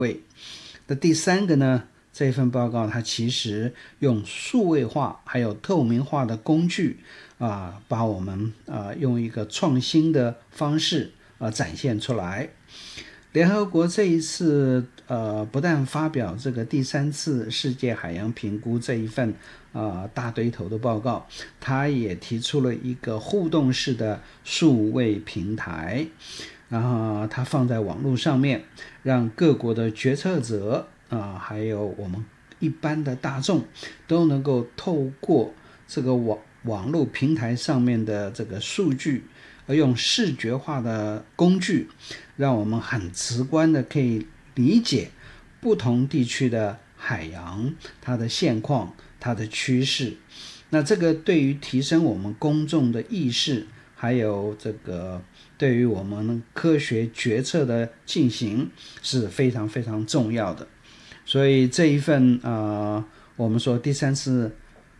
那第三个呢，这份报告它其实用数位化还有透明化的工具把我们用一个创新的方式展现出来。联合国这一次不但发表这个第3次世界海洋评估这一份大堆头的报告，它也提出了一个互动式的数位平台，然后它放在网络上面，让各国的决策者还有我们一般的大众都能够透过这个网络平台上面的这个数据，用视觉化的工具，让我们很直观的可以理解不同地区的海洋，它的现况，它的趋势。那这个对于提升我们公众的意识，还有这个对于我们科学决策的进行是非常非常重要的。所以这一份我们说第3次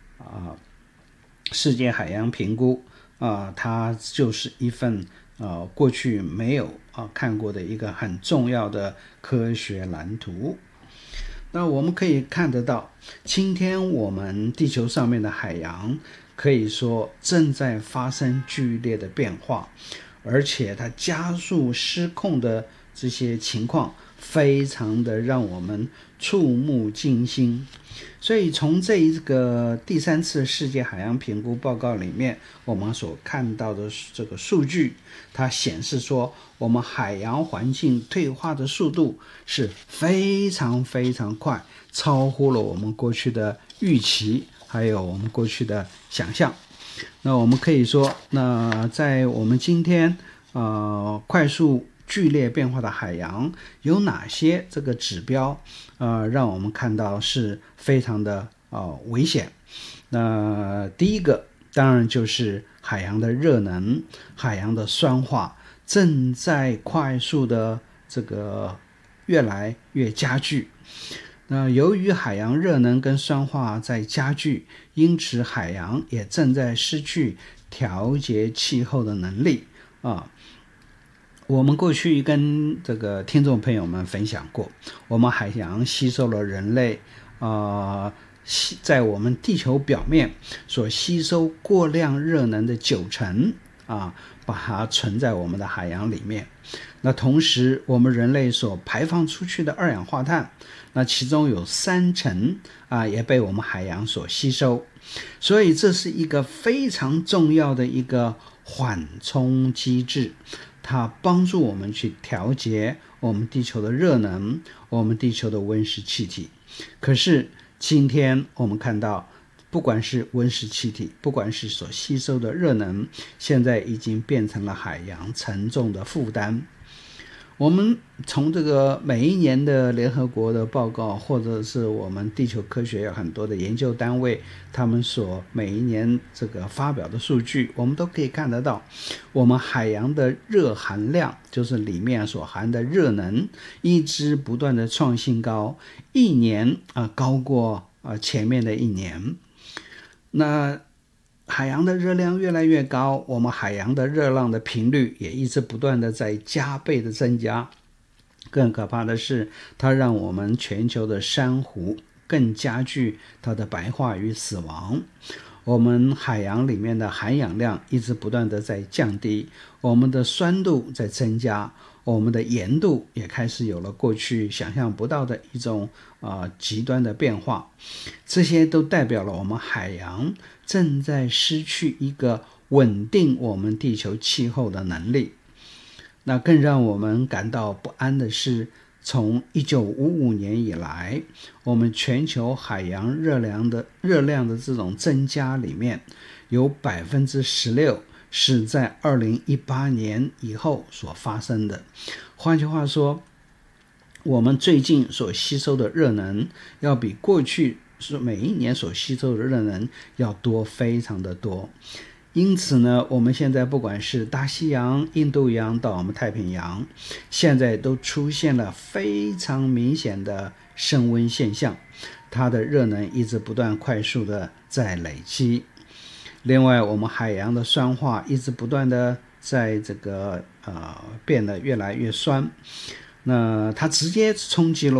世界海洋评估它就是一份过去没有看过的一个很重要的科学蓝图。那我们可以看得到，今天我们地球上面的海洋可以说正在发生剧烈的变化，而且它加速失控的这些情况非常的让我们触目惊心。所以从这一个第3次世界海洋评估报告里面，我们所看到的这个数据，它显示说我们海洋环境退化的速度是非常非常快，超乎了我们过去的预期，还有我们过去的想象。那我们可以说，那在我们今天快速剧烈变化的海洋有哪些这个指标让我们看到是非常的危险。那第一个当然就是海洋的热能，海洋的酸化正在快速的这个越来越加剧。那由于海洋热能跟酸化在加剧，因此海洋也正在失去调节气候的能力我们过去跟这个听众朋友们分享过，我们海洋吸收了人类在我们地球表面所吸收过量热能的90%把它存在我们的海洋里面。那同时我们人类所排放出去的二氧化碳，那其中有30%也被我们海洋所吸收。所以这是一个非常重要的一个缓冲机制，它帮助我们去调节我们地球的热能，我们地球的温室气体。可是今天我们看到，不管是温室气体，不管是所吸收的热能，现在已经变成了海洋沉重的负担。我们从这个每一年的联合国的报告，或者是我们地球科学有很多的研究单位，他们所每一年这个发表的数据，我们都可以看得到，我们海洋的热含量，就是里面所含的热能，一直不断的创新高，一年高过前面的一年。那海洋的热量越来越高，我们海洋的热浪的频率也一直不断的在加倍的增加。更可怕的是，它让我们全球的珊瑚更加剧它的白化与死亡。我们海洋里面的含氧量一直不断的在降低，我们的酸度在增加，我们的盐度也开始有了过去想象不到的一种极端的变化。这些都代表了我们海洋正在失去一个稳定我们地球气候的能力。那更让我们感到不安的是，从1955年以来，我们全球海洋热量的这种增加里面，有 16% 是在2018年以后所发生的。换句话说，我们最近所吸收的热能要比过去每一年所吸收的热能要多非常的多。因此呢，我们现在不管是大西洋、印度洋到我们太平洋，现在都出现了非常明显的升温现象，它的热能一直不断快速的在累积。另外，我们海洋的酸化一直不断的在这个变得越来越酸，那它直接冲击了